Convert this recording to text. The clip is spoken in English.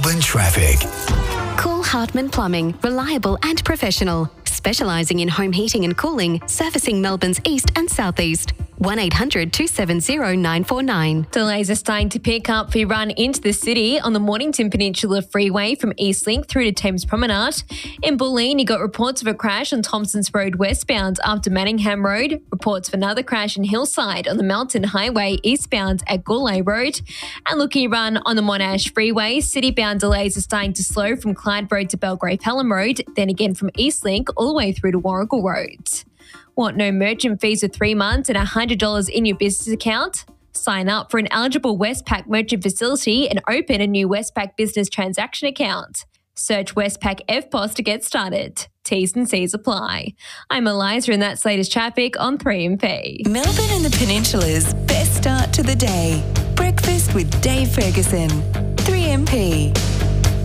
Melbourne traffic. Call Hartman Plumbing, reliable and professional, specialising in home heating and cooling, servicing Melbourne's east and southeast. 1800 270 949. Delays are starting to pick up for your run into the city on the Mornington Peninsula Freeway from Eastlink through to Thames Promenade. In Bulleen, you got reports of a crash on Thompsons Road westbound after Manningham Road. Reports of another crash in Hillside on the Melton Highway eastbound at Goulay Road. And looking your run on the Monash Freeway, city-bound delays are starting to slow from Clyde Road to Belgrave Pelham Road, then again from Eastlink all the way through to Warrigal Road. Want no merchant fees for 3 months and $100 in your business account? Sign up for an eligible Westpac merchant facility and open a new Westpac business transaction account. Search Westpac FPOS to get started. T's and C's apply. I'm Eliza and that's latest traffic on 3MP. Melbourne and the Peninsula's best start to the day. Breakfast with Dave Ferguson. 3MP.